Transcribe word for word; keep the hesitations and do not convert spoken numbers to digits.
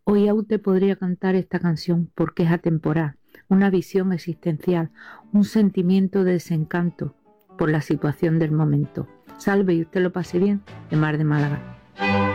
Hoy aún te podría cantar esta canción porque es atemporal, una visión existencial, un sentimiento de desencanto por la situación del momento. Salve y usted lo pase bien, de Mar de Málaga.